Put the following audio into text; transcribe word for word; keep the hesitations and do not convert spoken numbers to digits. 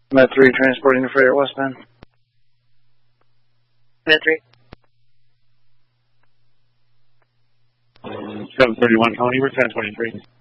Met three, transporting the freighter westbound. Met three. seven thirty-one, Tony, we're ten twenty-three.